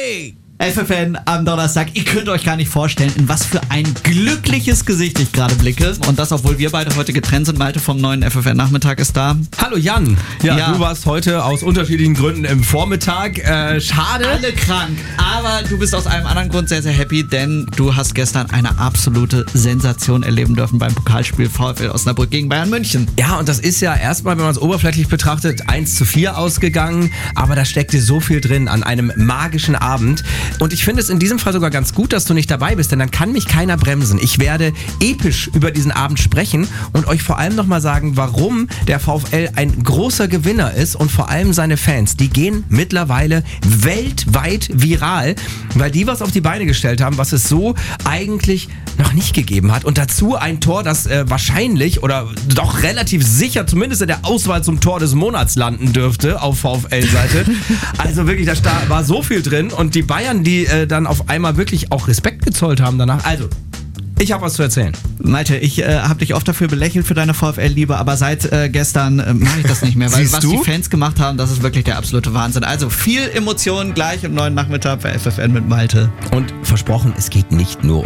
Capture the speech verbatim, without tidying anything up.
Hey! F F N am Donnerstag. Ihr könnt euch gar nicht vorstellen, in was für ein glückliches Gesicht ich gerade blicke. Und das, obwohl wir beide heute getrennt sind. Malte vom neuen F F N-Nachmittag ist da. Hallo Jan. Ja, Ja. du warst heute aus unterschiedlichen Gründen im Vormittag. Äh, schade. Alle krank. Aber du bist aus einem anderen Grund sehr, sehr happy, denn du hast gestern eine absolute Sensation erleben dürfen beim Pokalspiel VfL Osnabrück gegen Bayern München. Ja, und das ist ja erstmal, wenn man es oberflächlich betrachtet, eins zu vier ausgegangen. Aber da steckte so viel drin an einem magischen Abend. Und ich finde es in diesem Fall sogar ganz gut, dass du nicht dabei bist, denn dann kann mich keiner bremsen. Ich werde episch über diesen Abend sprechen und euch vor allem nochmal sagen, warum der VfL ein großer Gewinner ist und vor allem seine Fans. Die gehen mittlerweile weltweit viral, weil die was auf die Beine gestellt haben, was es so eigentlich noch nicht gegeben hat. Und dazu ein Tor, das äh, wahrscheinlich oder doch relativ sicher zumindest in der Auswahl zum Tor des Monats landen dürfte auf VfL-Seite. Also wirklich, da war so viel drin und die Bayern, die äh, dann auf einmal wirklich auch Respekt gezollt haben danach. Also, ich habe was zu erzählen. Malte, ich äh, habe dich oft dafür belächelt für deine VfL-Liebe, aber seit äh, gestern äh, mache ich das nicht mehr, weil Siehst was du? die Fans gemacht haben, das ist wirklich der absolute Wahnsinn. Also viel Emotionen gleich im neuen Nachmittag bei F F N mit Malte. Und versprochen, es geht nicht nur um